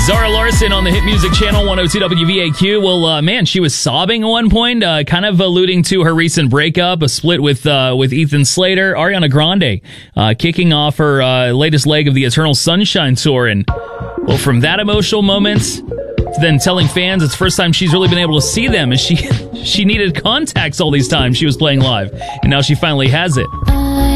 Zara Larsson on the Hit Music Channel 102 WVAQ. Well, man, she was sobbing at one point, kind of alluding to her recent breakup, a split with Ethan Slater. Ariana Grande kicking off her latest leg of the Eternal Sunshine Tour. And, well, from that emotional moment to then telling fans it's the first time she's really been able to see them, as she needed contacts all these times she was playing live. And now she finally has it.